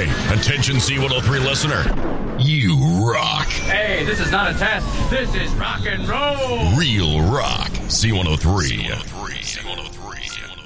Attention C103 listener. You rock. Hey, this is not a test. This is rock and roll. Real rock. C103. C103.